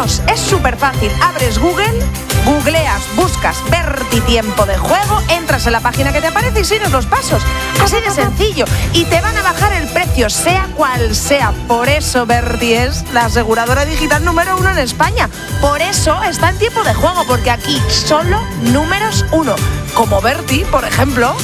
avisos. Es súper fácil. Abres Google, googleas, buscas Berti Tiempo de Juego, entras en la página que te aparece y sigues los pasos. Así de sencillo. Y te van a bajar el precio, sea cual sea. Por eso Berti es la aseguradora digital número 1 en España. Por eso está en Tiempo de Juego, porque aquí solo números 1. Como Berti, por ejemplo.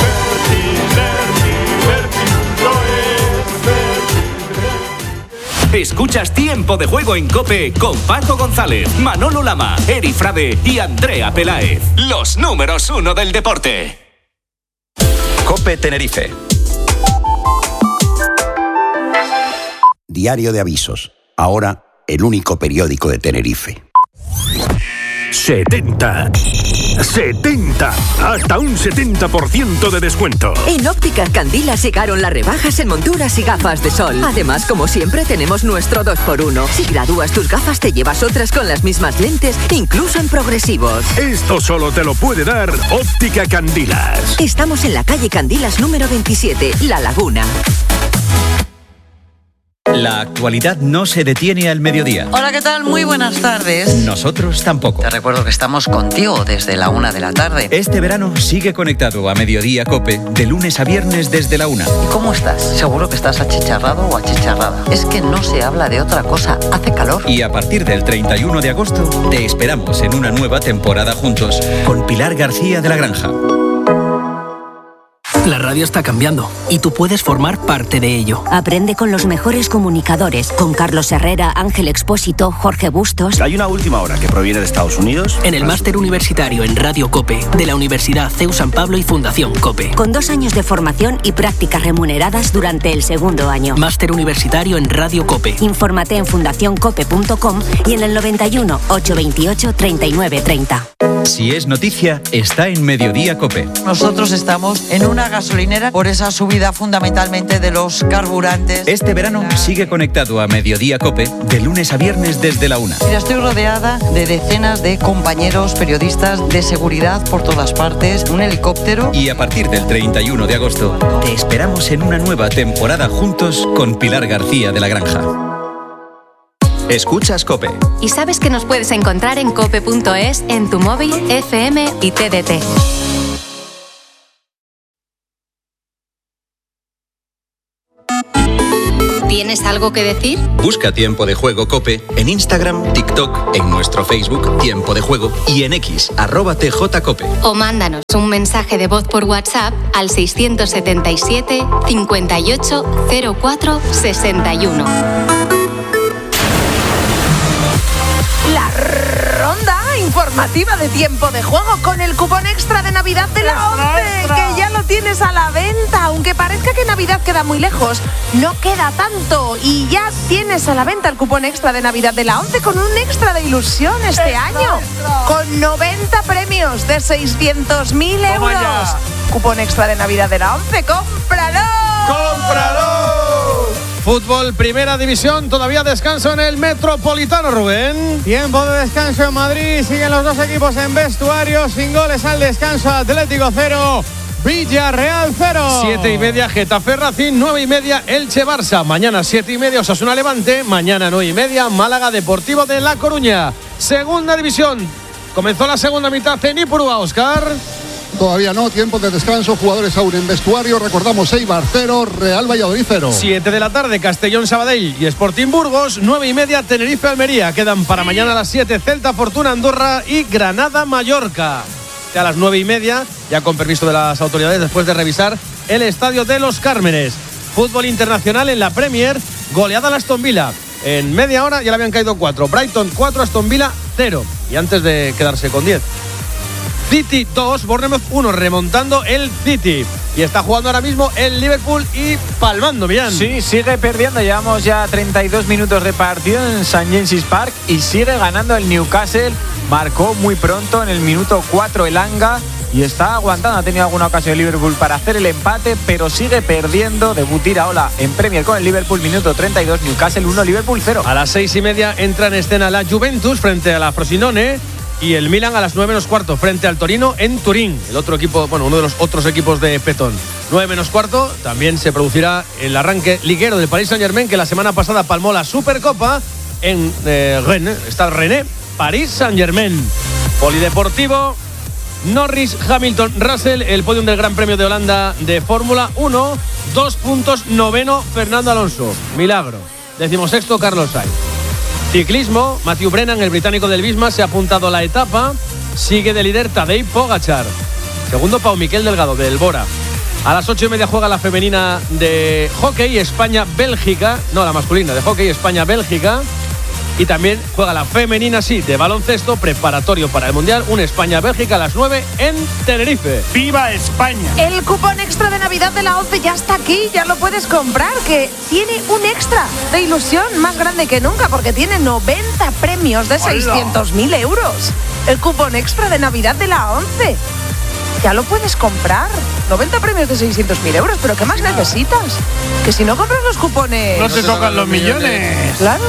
Escuchas Tiempo de Juego en COPE con Paco González, Manolo Lama, Eri Frade y Andrea Peláez. Los números 1 del deporte. COPE Tenerife. Diario de avisos. Ahora, el único periódico de Tenerife. 70. Hasta un 70% de descuento. En Ópticas Candilas llegaron las rebajas en monturas y gafas de sol. Además, como siempre, tenemos nuestro 2x1. Si gradúas tus gafas, te llevas otras con las mismas lentes, incluso en progresivos. Esto solo te lo puede dar Óptica Candilas. Estamos en la calle Candilas número 27, La Laguna. La actualidad no se detiene al mediodía. Hola, ¿qué tal? Muy buenas tardes. Nosotros tampoco. Te recuerdo que estamos contigo desde la 1 de la tarde. Este verano sigue conectado a Mediodía COPE de lunes a viernes desde la 1. ¿Y cómo estás? ¿Seguro que estás achicharrado o achicharrada? Es que no se habla de otra cosa. Hace calor. Y a partir del 31 de agosto te esperamos en una nueva temporada juntos con Pilar García de la Granja. La radio está cambiando y tú puedes formar parte de ello. Aprende con los mejores comunicadores, con Carlos Herrera, Ángel Expósito, Jorge Bustos. Hay una última hora que proviene de Estados Unidos. En el máster universitario en Radio COPE de la Universidad CEU San Pablo y Fundación COPE. Con 2 años de formación y prácticas remuneradas durante el segundo año. Máster universitario en Radio COPE. Infórmate en fundacioncope.com y en el 91 828 39 30. Si es noticia, está en Mediodía COPE. Nosotros estamos en una gasolinera por esa subida fundamentalmente de los carburantes. Este verano sigue conectado a Mediodía COPE de lunes a viernes desde la 1. Mira, estoy rodeada de decenas de compañeros periodistas de seguridad por todas partes, un helicóptero. Y a partir del 31 de agosto te esperamos en una nueva temporada juntos con Pilar García de la Granja. Escuchas COPE. Y sabes que nos puedes encontrar en cope.es, en tu móvil, FM y TDT. ¿Tienes algo que decir? Busca Tiempo de Juego COPE en Instagram, TikTok, en nuestro Facebook Tiempo de Juego y en X, @TJCOPE. O mándanos un mensaje de voz por WhatsApp al 677 58 04 61. La ronda informativa de Tiempo de Juego con el cupón extra de Navidad de la 11, que ya lo tienes a la venta. Aunque parezca que Navidad queda muy lejos, no queda tanto. Y ya tienes a la venta el cupón extra de Navidad de la 11 con un extra de ilusión este año. Con 90 premios de 600.000 euros. Cupón extra de Navidad de la 11. ¡Cómpralo! ¡Cómpralo! Fútbol, primera división, todavía descanso en el Metropolitano, Rubén. Tiempo de descanso en Madrid, siguen los dos equipos en vestuario, sin goles al descanso. Atlético 0, Villarreal 0. 7:30, Getafe Racing, 9:30, Elche Barça. Mañana 7:30, Osasuna Levante. Mañana 9:30, Málaga Deportivo de La Coruña. Segunda división, comenzó la segunda mitad en Ipurúa, Óscar. Todavía no, tiempo de descanso, jugadores aún en vestuario. Recordamos, Eibar 0, Real Valladolid 0. 7 de la tarde, Castellón Sabadell y Sporting Burgos. 9:30, Tenerife Almería. Quedan para mañana a las 7, Celta Fortuna Andorra y Granada Mallorca. A las 9:30, ya con permiso de las autoridades, después de revisar el estadio de Los Cármenes. Fútbol internacional en la Premier, goleada al Aston Villa. En media hora ya le habían caído 4. Brighton 4, Aston Villa 0. Y antes de quedarse con 10. City 2, Bournemouth 1, remontando el City. Y está jugando ahora mismo el Liverpool y palmando, bien. Sí, sigue perdiendo. Llevamos ya 32 minutos de partido en St. James's Park y sigue ganando el Newcastle. Marcó muy pronto en el minuto 4 el Anga y está aguantando. Ha tenido alguna ocasión el Liverpool para hacer el empate, pero sigue perdiendo. Debut Iraola en Premier con el Liverpool, minuto 32, Newcastle 1, Liverpool 0. A las 6:30 entra en escena la Juventus frente a la Frosinone. Y el Milan a las 9:15 frente al Torino en Turín. El otro equipo, bueno, uno de los otros equipos de Petón. 9:15 también se producirá el arranque liguero del Paris Saint-Germain, que la semana pasada palmó la Supercopa en Rennes. Está el Rennes, París Saint-Germain. Polideportivo, Norris, Hamilton, Russell, el podium del Gran Premio de Holanda de Fórmula 1. 2 puntos, noveno, Fernando Alonso. Milagro. 16º, Carlos Sainz. Ciclismo, Matthew Brennan, el británico del Visma, se ha apuntado a la etapa. Sigue de líder Tadej Pogačar. Segundo, Pau Miquel Delgado, del Bora. A las 8:30 juega la femenina de hockey, España-Bélgica. No, la masculina de hockey, España-Bélgica. Y también juega la femenina, sí, de baloncesto, preparatorio para el Mundial. Un España-Bélgica a las 9 en Tenerife. ¡Viva España! El cupón extra de Navidad de la ONCE ya está aquí, ya lo puedes comprar, que tiene un extra de ilusión más grande que nunca, porque tiene 90 premios de 600.000 euros. El cupón extra de Navidad de la ONCE. Ya lo puedes comprar. 90 premios de 600.000 euros, pero ¿qué más necesitas? Que si no compras los cupones... No te tocan los millones. Claro.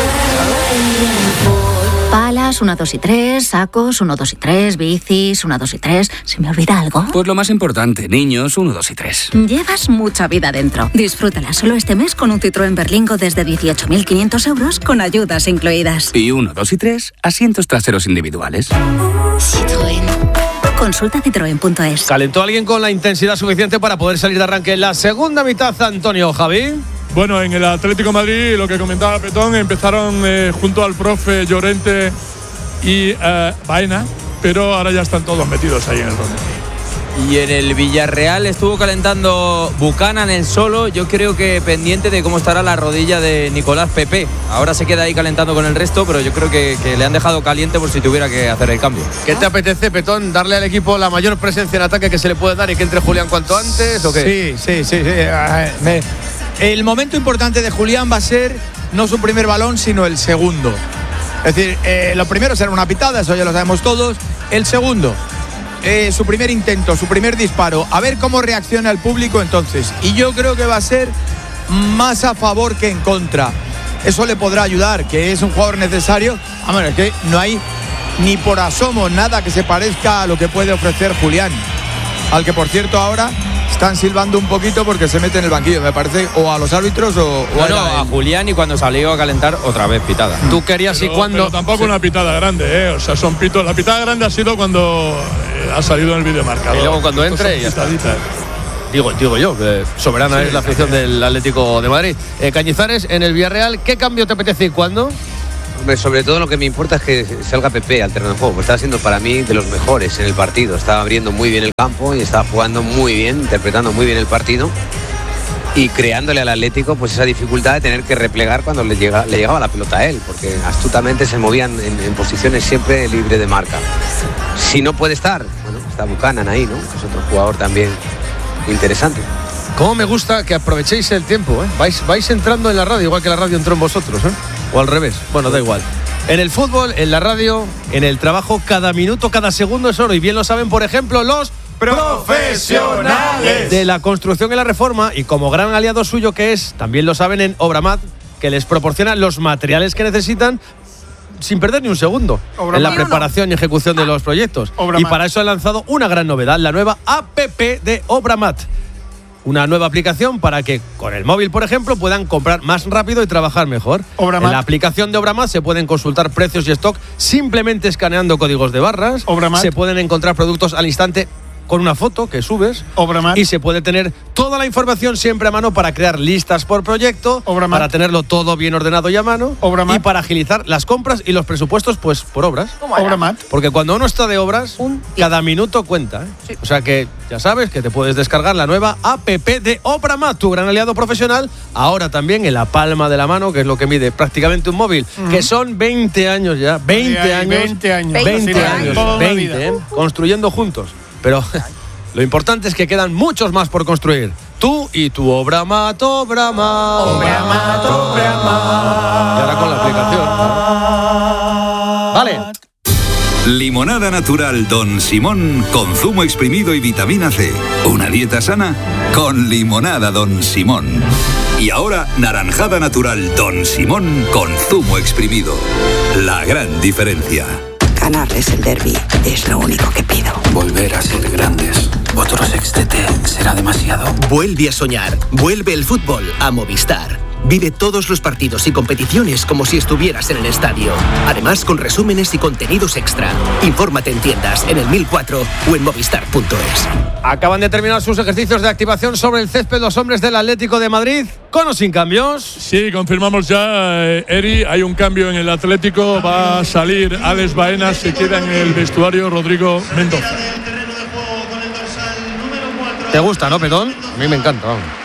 Palas, 1, 2 y 3, sacos, 1, 2 y 3, bicis, 1, 2 y 3. ¿Se me olvida algo? Pues lo más importante, niños, 1, 2 y 3. Llevas mucha vida dentro. Disfrútala solo este mes con un Citroën Berlingo desde 18.500 euros con ayudas incluidas. Y 1, 2 y 3, asientos traseros individuales. Citroën. Consulta citroen.es. ¿Calentó alguien con la intensidad suficiente para poder salir de arranque en la segunda mitad, Antonio, Javi? Bueno, en el Atlético de Madrid, lo que comentaba Petón, empezaron junto al profe Llorente y Baena, pero ahora ya están todos metidos ahí en el ronda. Y en el Villarreal estuvo calentando Buchanan el solo. Yo creo que pendiente de cómo estará la rodilla de Nicolás Pepe. Ahora se queda ahí calentando con el resto, pero yo creo que le han dejado caliente por si tuviera que hacer el cambio. ¿Qué te apetece, Petón? ¿Darle al equipo la mayor presencia en ataque que se le puede dar y que entre Julián cuanto antes o qué? Sí. El momento importante de Julián va a ser no su primer balón, sino el segundo. Es decir, lo primero será una pitada, eso ya lo sabemos todos. El segundo, su primer intento, su primer disparo, a ver cómo reacciona el público entonces. Y yo creo que va a ser más a favor que en contra. Eso le podrá ayudar, que es un jugador necesario. Es que no hay ni por asomo nada que se parezca a lo que puede ofrecer Julián, al que por cierto ahora están silbando un poquito porque se mete en el banquillo, me parece, o a los árbitros o a Julián, y cuando salió a calentar otra vez pitada. Tú querías y cuando... Pero tampoco una pitada grande, o sea, son pitos. La pitada grande ha sido cuando ha salido en el videomarcador. Y luego cuando entre y ya está. Digo yo, que soberana es la afición del Atlético de Madrid. Cañizares, en el Villarreal, ¿qué cambio te apetece y cuándo? Hombre, sobre todo lo que me importa es que salga Pepe al terreno de juego, porque está siendo para mí de los mejores en el partido. Estaba abriendo muy bien el campo y estaba jugando muy bien, interpretando muy bien el partido y creándole al Atlético pues esa dificultad de tener que replegar cuando le llegaba la pelota a él, porque astutamente se movían en posiciones siempre libre de marca. Si no puede estar, bueno, está Buchanan ahí, ¿no? Que es otro jugador también interesante. Cómo me gusta que aprovechéis el tiempo, ¿eh? Vais entrando en la radio, igual que la radio entró en vosotros, ¿eh? O al revés, bueno, da igual. En el fútbol, en la radio, en el trabajo, cada minuto, cada segundo es oro. Y bien lo saben, por ejemplo, los profesionales de la construcción y la reforma. Y como gran aliado suyo que es, también lo saben en Obramat, que les proporciona los materiales que necesitan sin perder ni un segundo en la preparación y ejecución de los proyectos. Y para eso han lanzado una gran novedad, la nueva APP de Obramat. Una nueva aplicación para que con el móvil, por ejemplo, puedan comprar más rápido y trabajar mejor. Obramat. En la aplicación de Obramat se pueden consultar precios y stock simplemente escaneando códigos de barras. Obramat. Se pueden encontrar productos al instante con una foto que subes. Obramat. Y se puede tener toda la información siempre a mano para crear listas por proyecto, Obramat. Para tenerlo todo bien ordenado y a mano, Obramat. Y para agilizar las compras y los presupuestos pues por obras. Obramat. Porque cuando uno está de obras, cada minuto cuenta, ¿eh? Sí. O sea que ya sabes que te puedes descargar la nueva APP de Obramat, tu gran aliado profesional, ahora también en la palma de la mano, que es lo que mide prácticamente un móvil, que son 20 años ya, 20 años, construyendo juntos. Pero lo importante es que quedan muchos más por construir. Tú y tu Obramat, Obramat. Obramat, Obramat. Y ahora con la aplicación. Vale. Limonada natural Don Simón con zumo exprimido y vitamina C. Una dieta sana con limonada Don Simón. Y ahora naranjada natural Don Simón con zumo exprimido. La gran diferencia. Ganarles el derbi es lo único que pido. Volver a ser grandes. Otro sextete será demasiado. Vuelve a soñar. Vuelve el fútbol a Movistar. Vive todos los partidos y competiciones como si estuvieras en el estadio. Además, con resúmenes y contenidos extra. Infórmate en tiendas, en el 1004 o en movistar.es. Acaban de terminar sus ejercicios de activación sobre el césped los hombres del Atlético de Madrid. ¿Con o sin cambios? Sí, confirmamos ya, Eri, hay un cambio en el Atlético. Va a salir Alex Baena, se queda en el vestuario Rodrigo Mendoza. ¿Te gusta, no, Petón? A mí me encanta.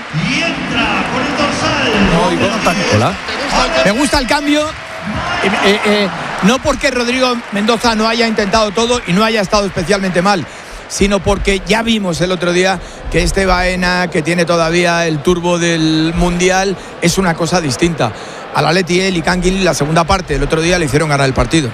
Hola. Me gusta el cambio, no porque Rodrigo Mendoza no haya intentado todo y no haya estado especialmente mal, sino porque ya vimos el otro día que este Baena, que tiene todavía el turbo del Mundial, es una cosa distinta. Al Atleti, él y Kangin, la segunda parte, el otro día le hicieron ganar el partido.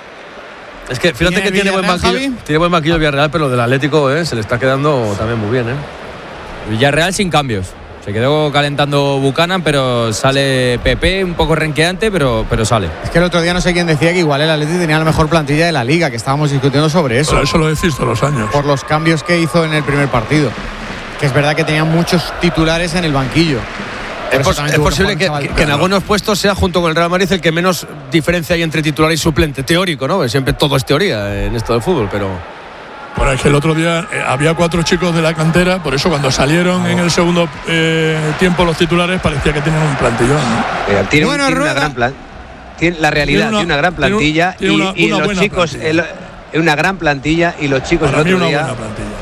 Es que fíjate que tiene buen banquillo Villarreal, pero lo del Atlético se le está quedando también muy bien. Villarreal sin cambios. Se quedó calentando Buchanan, pero sale Pepe, un poco renqueante, pero sale. Es que el otro día no sé quién decía que igual el Atleti tenía la mejor plantilla de la Liga, que estábamos discutiendo sobre eso. Pero eso lo decís todos los años. Por los cambios que hizo en el primer partido. Que es verdad que tenía muchos titulares en el banquillo. Es posible que en algunos puestos sea, junto con el Real Madrid, el que menos diferencia hay entre titular y suplente. Teórico, ¿no? Siempre todo es teoría en esto del fútbol, pero... Bueno, es que el otro día había 4 chicos de la cantera, por eso cuando salieron en el segundo tiempo los titulares parecía que tenían un plantillón, ¿no? Tiene una gran la realidad tiene una gran plantilla y los chicos una gran plantilla y los chicos para el otro día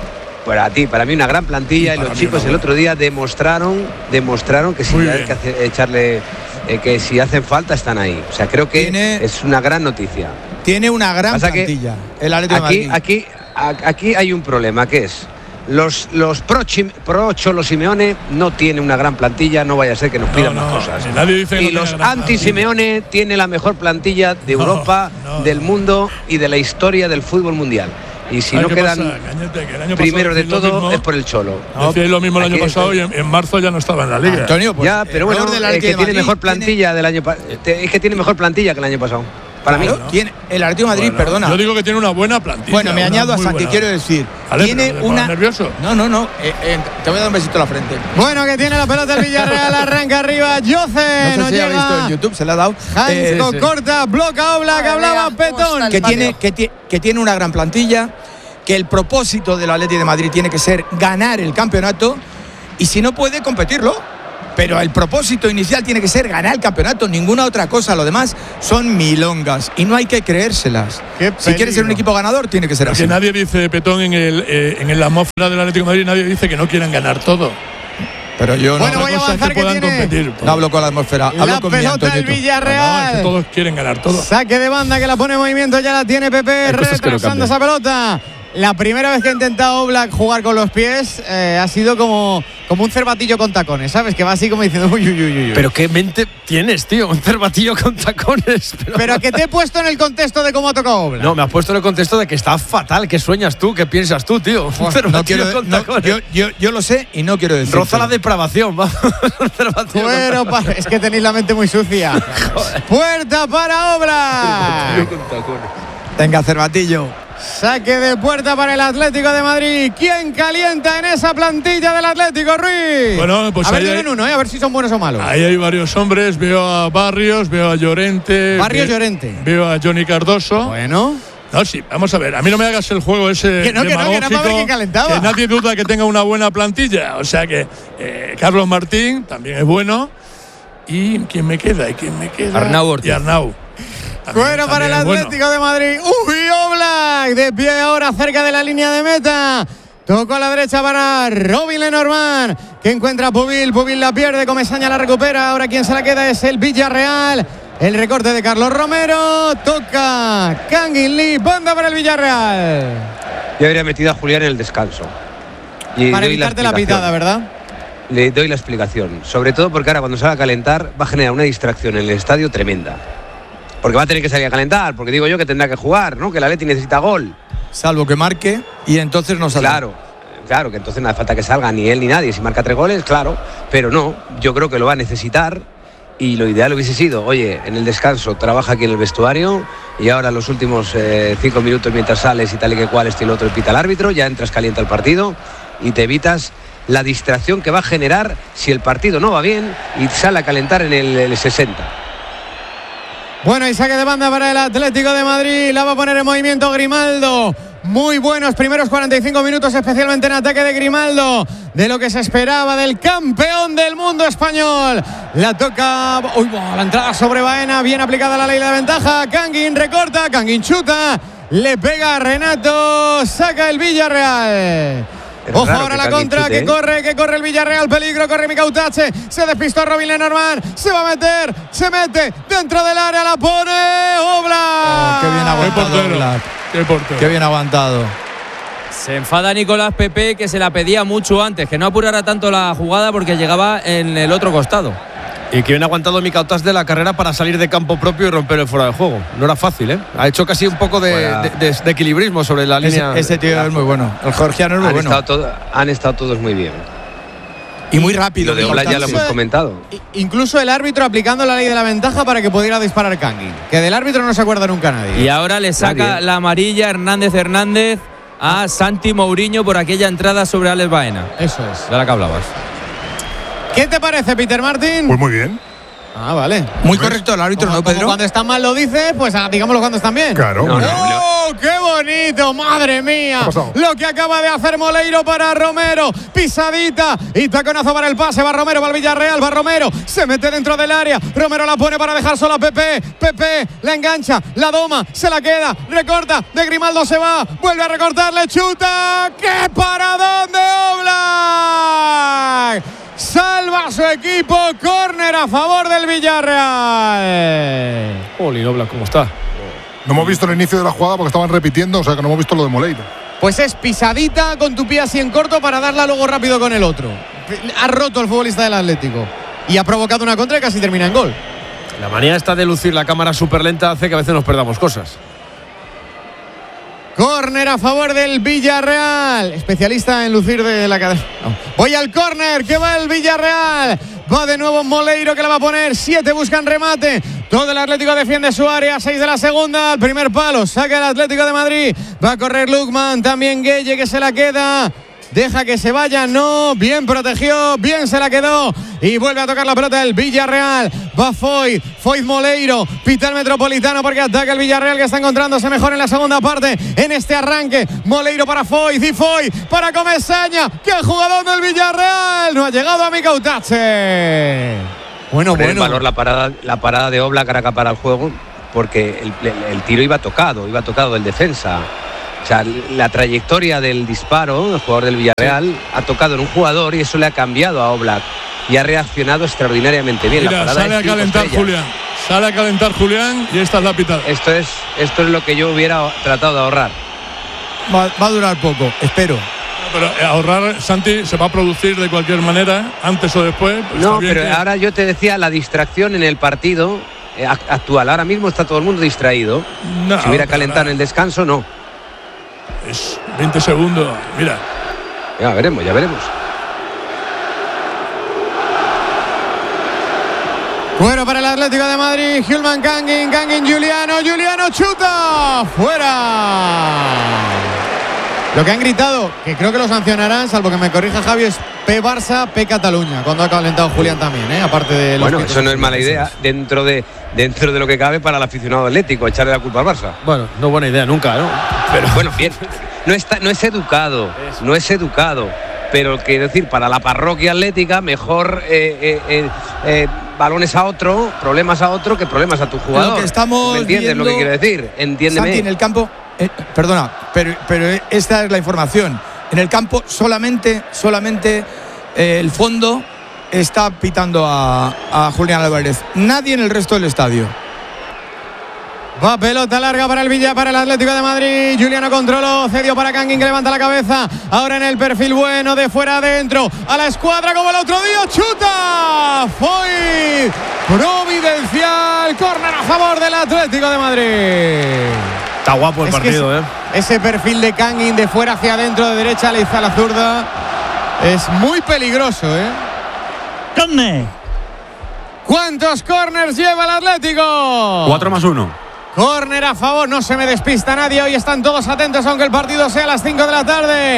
para mí una gran plantilla y los chicos el otro día demostraron que si hay que echarle que si hacen falta están ahí. O sea, creo que es una gran noticia. Tiene una gran plantilla el Atlético de Madrid. Aquí hay un problema, que es los pro Cholo Simeone no tiene una gran plantilla, no vaya a ser que nos pidan más cosas. Y los anti Simeone tiene la mejor plantilla de Europa, del mundo y de la historia del fútbol mundial. Y si no quedan primeros de todo es por el Cholo. Decíais lo mismo el año pasado y en marzo ya no estaba en la Liga. Antonio, pues, ya, pero bueno, es que tiene mejor plantilla del año pasado. Es que tiene mejor plantilla que el año pasado. Para mí tiene el Atlético de Madrid, perdona. Yo digo que tiene una buena plantilla. Bueno, me añado a Santi, quiero decir, tiene una nervioso. No, te voy a dar un besito a la frente. Bueno, que tiene la pelota el Villarreal, arranca arriba Jose, no sé si ha visto en YouTube, se la ha dado. Hansko corta, bloca Oblak, hablaba Petón. Que tiene una gran plantilla, que el propósito del Atlético de Madrid tiene que ser ganar el campeonato y si no puede competirlo. Pero el propósito inicial tiene que ser ganar el campeonato, ninguna otra cosa. Lo demás son milongas y no hay que creérselas. Si quieres ser un equipo ganador, tiene que ser así. Que nadie dice, Petón, en la atmósfera del Atlético de Madrid, nadie dice que no quieran ganar todo. Pero yo bueno, voy a avanzar que puedan competir. No hablo con la atmósfera, hablo con pelota del Villarreal. Es que todos quieren ganar todo. Saque de banda que la pone en movimiento, ya la tiene Pepe, retrasando esa pelota. La primera vez que ha intentado Oblak jugar con los pies ha sido como un cervatillo con tacones, ¿sabes? Que va así como diciendo uy. Pero qué mente tienes, tío, un cervatillo con tacones. Pero que te he puesto en el contexto de cómo ha tocado Oblak. No, me has puesto en el contexto de que está fatal. ¿Qué sueñas tú? ¿Qué piensas tú, tío? Un cervatillo con tacones. Yo lo sé y no quiero decir. Roza la depravación, va. Bueno, es que tenéis la mente muy sucia. Puerta para Oblak. Venga, cervatillo. Saque de puerta para el Atlético de Madrid. ¿Quién calienta en esa plantilla del Atlético, Ruiz? Bueno, pues a ver, tienen uno, a ver si son buenos o malos. Ahí hay varios hombres. Veo a Barrios, veo a Llorente. Llorente. Veo a Johnny Cardoso. Bueno. No, sí, vamos a ver. A mí no me hagas el juego ese que nadie duda que tenga una buena plantilla. O sea que Carlos Martín también es bueno. ¿Y quién me queda? Arnau Ortiz. Y Arnau. Fuera para el Atlético de Madrid. ¡Uy, Oblak! De pie ahora cerca de la línea de meta. Tocó a la derecha para Robin Lenormand, que encuentra a Pubil. Pubil la pierde, Comesaña la recupera. Ahora quien se la queda es el Villarreal. El recorte de Carlos Romero. Toca Kangin Lee. Banda para el Villarreal. Yo habría metido a Julián en el descanso. Para evitarte la pitada, ¿verdad? Le doy la explicación. Sobre todo porque ahora cuando salga a calentar va a generar una distracción en el estadio tremenda. Porque va a tener que salir a calentar, porque digo yo que tendrá que jugar, ¿no? Que el Atleti necesita gol. Salvo que marque y entonces no saldrá. Claro, que entonces no hace falta que salga ni él ni nadie. Si marca 3 goles, claro. Pero no, yo creo que lo va a necesitar y lo ideal hubiese sido, oye, en el descanso trabaja aquí en el vestuario y ahora los últimos 5 minutos mientras sales y tal y que cual, este y el otro, pita el árbitro, ya entras caliente al partido y te evitas la distracción que va a generar si el partido no va bien y sale a calentar en el 60. Bueno, y saque de banda para el Atlético de Madrid. La va a poner en movimiento Grimaldo. Muy buenos primeros 45 minutos, especialmente en ataque de Grimaldo, de lo que se esperaba del campeón del mundo español. La toca, la entrada sobre Baena, bien aplicada la ley de ventaja. Kangin recorta, Kangin chuta, le pega a Renato, saca el Villarreal. Ojo ahora la contra, chute, que corre el Villarreal, peligro, corre Mikautache, se despistó Robin Lenormand, se va a meter, se mete dentro del área, la pone Oblak. Qué bien aguantado Oblak. Qué bien aguantado. Se enfada Nicolás Pepe, que se la pedía mucho antes, que no apurara tanto la jugada porque llegaba en el otro costado. Y que bien aguantado Mikautache de la carrera para salir de campo propio y romper el fuera de juego. No era fácil, ¿eh? Ha hecho casi un poco de equilibrismo sobre la línea. Ese tío es muy bueno. El georgiano es muy bueno. Han estado todos muy bien. Y muy rápido. Lo de Oblak ya lo hemos comentado. Incluso el árbitro aplicando la ley de la ventaja para que pudiera disparar Kangin. Que del árbitro no se acuerda nunca nadie. Y ahora le saca la amarilla Hernández a Santi Mourinho por aquella entrada sobre Alex Baena. Eso es. De la que hablabas. ¿Qué te parece, Peter Martin? Pues muy bien. Ah, vale. Muy correcto el árbitro, ¿no, Pedro? Cuando están mal lo dice, pues digámoslo cuando están bien. Claro. ¡Oh, qué bonito! ¡Madre mía! Lo que acaba de hacer Moleiro para Romero. Pisadita y taconazo para el pase. Va Romero, va al Villarreal, va Romero. Se mete dentro del área. Romero la pone para dejar sola a Pepe. Pepe la engancha, la doma, se la queda, recorta. De Grimaldo se va, vuelve a recortar, le chuta. ¡Qué paradón de Oblak! Salva a su equipo, córner a favor del Villarreal. Oli, Oblak, ¿cómo está? No hemos visto el inicio de la jugada porque estaban repitiendo, o sea que no hemos visto lo de Moleiro. Pues es pisadita con tu pie así en corto para darla luego rápido con el otro. Ha roto el futbolista del Atlético y ha provocado una contra y casi termina en gol. La manía esta de lucir la cámara súper lenta hace que a veces nos perdamos cosas. Córner a favor del Villarreal. Especialista en lucir de la cadena. No. Voy al córner, que va el Villarreal. Va de nuevo Moleiro, que la va a poner. 7 buscan remate. Todo el Atlético defiende su área. 6 de la segunda. Al primer palo. Saca el Atlético de Madrid. Va a correr Lukman. También Gueye, que se la queda. Deja que se vaya, no, bien protegió, bien se la quedó y vuelve a tocar la pelota el Villarreal. Va Foyt Moleiro, pita el Metropolitano porque ataca el Villarreal, que está encontrándose mejor en la segunda parte en este arranque. Moleiro para Foyt y Foyt para Comesaña. ¡Qué jugador del Villarreal! No ha llegado a Mikautache. Bueno. En valor la parada de Oblak para acaparar el juego, porque el tiro iba tocado del defensa. O sea, la trayectoria del disparo, el jugador del Villarreal, ha tocado en un jugador y eso le ha cambiado a Oblak y ha reaccionado extraordinariamente bien. Mira, sale a calentar Julián. Sale a calentar Julián y esta es la pitada. Esto es lo que yo hubiera tratado de ahorrar. Va a durar poco, espero. Pero ahorrar, Santi, se va a producir de cualquier manera, antes o después. Pues no, pero ahora yo te decía la distracción en el partido actual. Ahora mismo está todo el mundo distraído. No, si hubiera calentado en el descanso, no. Es 20 segundos, mira. Ya veremos. Bueno, para el Atlético de Madrid, Hülman Kangin, Juliano chuta, fuera. Lo que han gritado, que creo que lo sancionarán, salvo que me corrija Javi, es P Barça, P Cataluña, cuando ha calentado Julián también, aparte de los. Bueno, eso no es mala idea dentro de lo que cabe para el aficionado atlético, echarle la culpa al Barça. Bueno, no buena idea nunca, ¿no? Pero bueno, bien, no es educado, pero quiero decir, para la parroquia atlética, mejor balones a otro, problemas a otro, que problemas a tu jugador. Lo que estamos ¿me entiendes viendo, lo que quiero decir? Entiéndeme. Santi, en el campo, perdona, pero esta es la información. En el campo solamente el fondo está pitando a Julián Álvarez. Nadie en el resto del estadio. Va pelota larga para el Atlético de Madrid. Juliano controló, cedió para Kangin, que levanta la cabeza. Ahora en el perfil bueno, de fuera adentro. A la escuadra como el otro día. ¡Chuta! Foyt providencial. Córner a favor del Atlético de Madrid. Está guapo el partido, Ese perfil de Kangin de fuera hacia adentro, de derecha a la zurda, es muy peligroso, ¡Córner! ¿Cuántos córners lleva el Atlético? 4 más 1. Córner a favor, no se me despista nadie. Hoy están todos atentos, aunque el partido sea a las 5 de la tarde.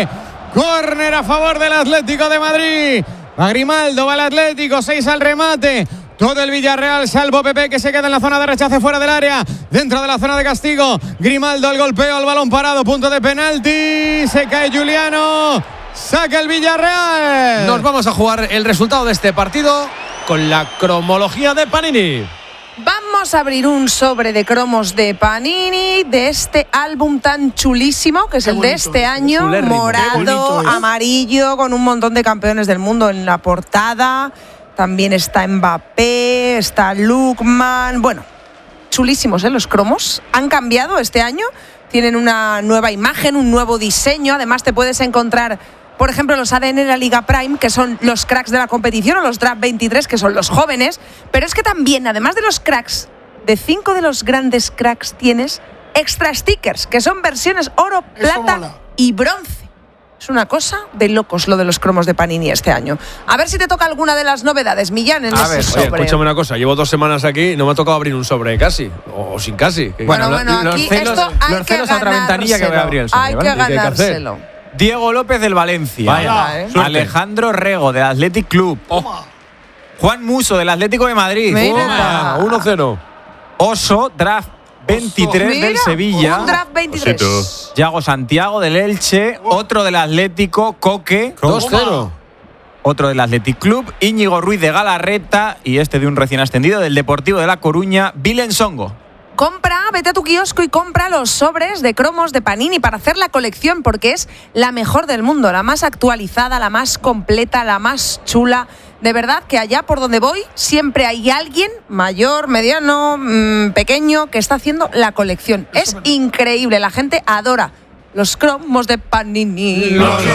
Córner a favor del Atlético de Madrid. A Grimaldo, va el Atlético, 6 al remate. Todo el Villarreal, salvo Pepe, que se queda en la zona de rechace fuera del área. Dentro de la zona de castigo. Grimaldo, el golpeo, el balón parado, punto de penalti. Se cae Giuliano. Saca el Villarreal. Nos vamos a jugar el resultado de este partido con la cromología de Panini. Vamos a abrir un sobre de cromos de Panini de este álbum tan chulísimo que es el de este año, morado, amarillo, con un montón de campeones del mundo en la portada. También está Mbappé, está Lookman. Bueno, chulísimos, los cromos. Han cambiado este año, tienen una nueva imagen, un nuevo diseño. Además te puedes encontrar, por ejemplo, los ADN de la Liga Prime, que son los cracks de la competición, o los Draft 23, que son los jóvenes. Pero es que también, además de los cracks, de 5 de los grandes cracks tienes extra stickers, que son versiones oro, plata y bronce. Es una cosa de locos lo de los cromos de Panini este año. A ver si te toca alguna de las novedades, Millán, en ese sobre. Oye, escúchame una cosa, llevo 2 semanas aquí y no me ha tocado abrir un sobre casi, o sin casi. Bueno, aquí esto hay que ganárselo. Otra ventanilla que voy a abrir el sobre, hay que ganárselo. Diego López del Valencia. Vaya, Alejandro Rego del Athletic Club. Juan Muso del Atlético de Madrid. 1-0. Oso, draft 23 del Sevilla. Un draft 23. Yago Santiago del Elche. Otro del Atlético, Coque. 2-0. Otro del Athletic Club, Íñigo Ruiz de Galarreta. Y este de un recién ascendido del Deportivo de La Coruña, Vilen Songo. Vete a tu kiosco y compra los sobres de cromos de Panini para hacer la colección, porque es la mejor del mundo, la más actualizada, la más completa, la más chula. De verdad que allá por donde voy siempre hay alguien mayor, mediano, pequeño, que está haciendo la colección. Es increíble, la gente adora los cromos de Panini.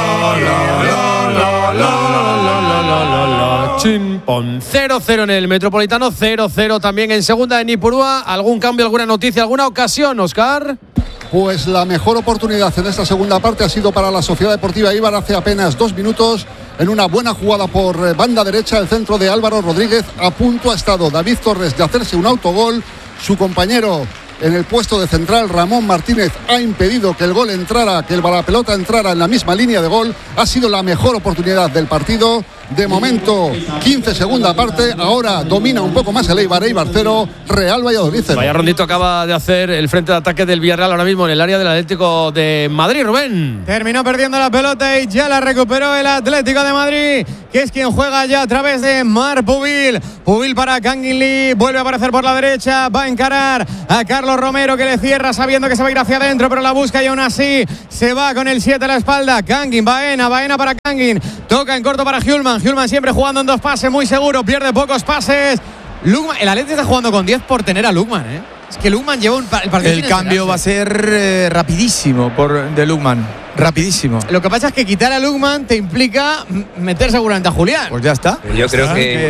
Chimpón. 0-0 en el Metropolitano, 0-0 también en segunda en Ipurúa. ¿Algún cambio, alguna noticia, alguna ocasión, Óscar? Pues la mejor oportunidad en esta segunda parte ha sido para la Sociedad Deportiva Eibar hace apenas 2 minutos. En una buena jugada por banda derecha, el centro de Álvaro Rodríguez. A punto ha estado David Torres de hacerse un autogol. Su compañero en el puesto de central, Ramón Martínez, ha impedido que el gol entrara, que la pelota entrara en la misma línea de gol. Ha sido la mejor oportunidad del partido. De momento, 15 segunda parte. Ahora domina un poco más el Eibar. Eibar 0, Real Valladolid 0. Vaya rondito acaba de hacer el frente de ataque del Villarreal ahora mismo en el área del Atlético de Madrid, Rubén. Terminó perdiendo la pelota y ya la recuperó el Atlético de Madrid, que es quien juega ya a través de Marc Pubil. Pubil para Kangin Lee, vuelve a aparecer por la derecha, va a encarar a Carlos Romero, que le cierra sabiendo que se va a ir hacia adentro, pero la busca y aún así se va con el 7 a la espalda. Kangin, Baena para Kangin, toca en corto para Hjulman siempre jugando en 2 pases, muy seguro, pierde pocos pases. Lukman, el Atlético está jugando con 10 por tener a Lukman, Es que Lukman lleva el partido. El cambio va a ser rapidísimo de Lukman. Rapidísimo. Lo que pasa es que quitar a Lukman te implica meter seguramente a Julián. Pues ya está. Yo creo que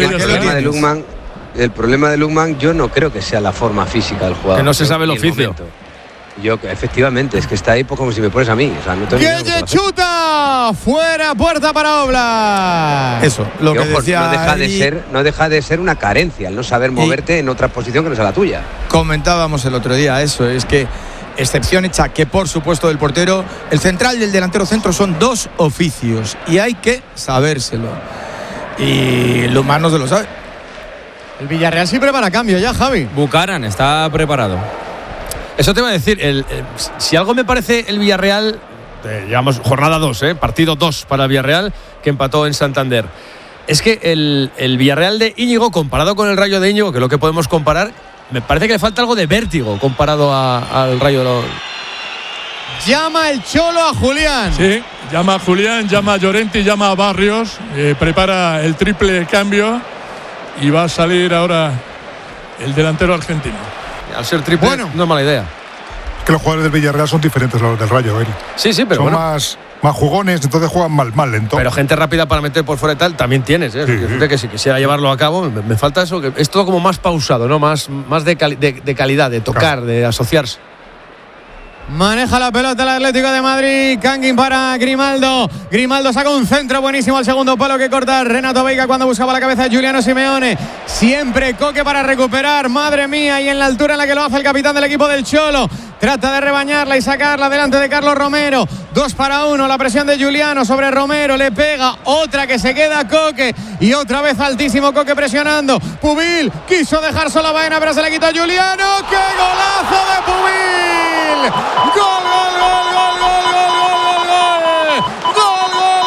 el problema de Lukman yo no creo que sea la forma física del jugador. Que no se sabe el oficio. Yo, efectivamente, es que está ahí como si me pones a mí. O sea, no tengo ¡Que chuta! Fuera, puerta para Oblak. Eso, lo que decía. No deja de ser una carencia el no saber moverte en otra posición que no sea la tuya. Comentábamos el otro día eso, es que excepción hecha que por supuesto del portero, el central y el delantero centro son 2 oficios y hay que sabérselo. Y Lukman no se lo sabe. El Villarreal sí prepara cambio ya, Javi. Bucaran está preparado. Eso te iba a decir, si algo me parece el Villarreal, llevamos jornada 2, partido 2 para el Villarreal, que empató en Santander. Es que el Villarreal de Íñigo, comparado con el Rayo de Íñigo, que es lo que podemos comparar, me parece que le falta algo de vértigo comparado al Rayo. Llama el Cholo a Julián. Sí, llama a Julián, llama a Llorente, llama a Barrios, prepara el triple cambio y va a salir ahora el delantero argentino. Al ser triple, no es mala idea. Es que los jugadores del Villarreal son diferentes a los del Rayo, Sí, pero son más jugones, entonces juegan más lento. Pero gente rápida para meter por fuera y tal, también tienes, Gente que si quisiera llevarlo a cabo, me falta eso, que es todo como más pausado, ¿no? Más de calidad, de tocar, de asociarse. Maneja la pelota el Atlético de Madrid. Kangin para Grimaldo. Grimaldo saca un centro buenísimo al segundo palo que corta Renato Veiga cuando buscaba la cabeza de Giuliano Simeone. Siempre Coque para recuperar. Madre mía, y en la altura en la que lo hace el capitán del equipo del Cholo. trata de rebañarla y sacarla delante de Carlos Romero. 2-1, la presión de Giuliano sobre Romero, le pega, otra que se queda Coque y otra vez altísimo Coque presionando. Pubil quiso dejar sola a Baena, pero se le quitó a Giuliano. ¡Qué golazo de Pubil! ¡Gol, gol, gol, gol, gol, gol, gol, gol,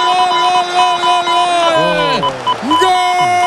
gol! ¡Gol!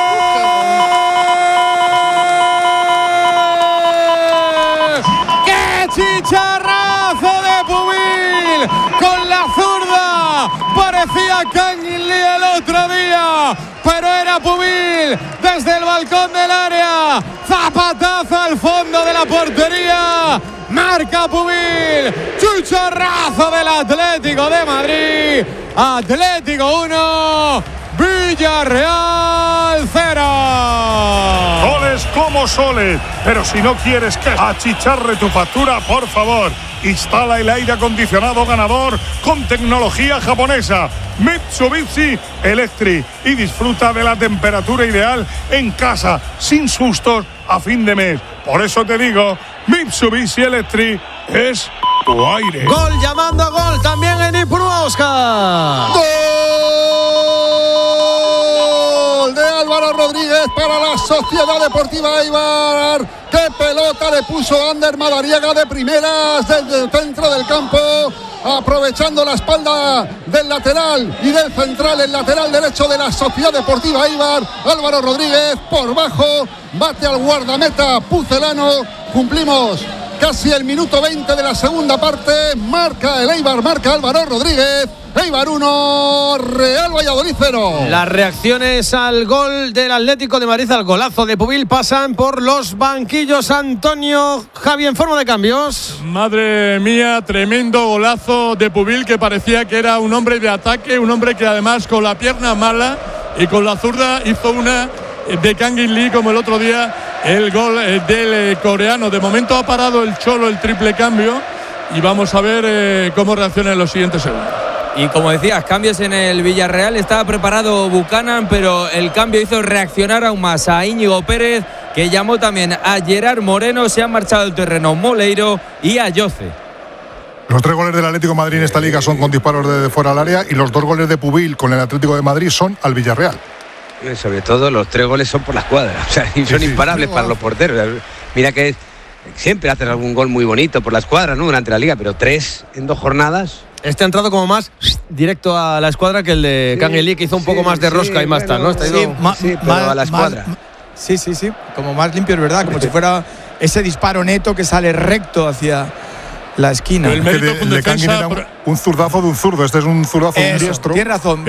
¡Chicharrazo de Pubil! Con la zurda. Parecía Kangin Lee el otro día, pero era Pubil desde el balcón del área. Zapatazo al fondo de la portería. Marca Pubil. Chicharrazo del Atlético de Madrid. Atlético 1, Villarreal 0. Soles como soles, pero si no quieres que achicharre tu factura, por favor, instala el aire acondicionado ganador con tecnología japonesa Mitsubishi Electric y disfruta de la temperatura ideal en casa, sin sustos a fin de mes. Por eso te digo, Mitsubishi Electric es tu aire. Gol llamando a gol también en Ipurúa. ¡Gol de Álvaro Rodríguez para la Sociedad Deportiva Eibar! ¡Qué pelota le puso Ander Madariaga de primeras desde el centro del campo! Aprovechando la espalda del lateral y del central, el lateral derecho de la Sociedad Deportiva Eibar. Álvaro Rodríguez por bajo, bate al guardameta pucelano. Cumplimos casi el minuto 20 de la segunda parte. Marca el Eibar, marca Álvaro Rodríguez. Eibar 1, Real Valladolid 0. Las reacciones al gol del Atlético de Madrid, al golazo de Pubil, pasan por los banquillos. Antonio, Javi, en forma de cambios. Madre mía, tremendo golazo de Pubil, que parecía que era un hombre de ataque, un hombre que además con la pierna mala y con la zurda hizo una de Kangin Lee como el otro día el gol del coreano. De momento ha parado el Cholo el triple cambio y vamos a ver cómo reacciona en los siguientes segundos. Y como decías, cambios en el Villarreal. Estaba preparado Buchanan, pero el cambio hizo reaccionar aún más a Íñigo Pérez, que llamó también a Gerard Moreno. Se han marchado del terreno Moleiro y a Yoce. Los 3 goles del Atlético de Madrid en esta liga son con disparos de fuera del área y los 2 goles de Pubil con el Atlético de Madrid son al Villarreal. Y sobre todo los 3 goles son por la escuadra, o sea, son imparables para los porteros. Mira que siempre hacen algún gol muy bonito por la escuadra, ¿no?, durante la liga, pero 3 en 2 jornadas. Este ha entrado como más directo a la escuadra que el de Kangin Lee, que hizo un poco más de rosca y más tal, ¿no? Pero a la escuadra. Sí, como más limpio, es verdad, como si fuera ese disparo neto que sale recto hacia la esquina. El de Kangin era un zurdazo de un zurdo, este es un zurdazo de un diestro. Tienes razón.